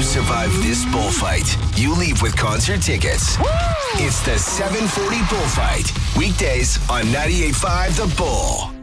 you survive this bullfight, you leave with concert tickets. It's the 740 Bullfight. Weekdays on 98.5 The Bull.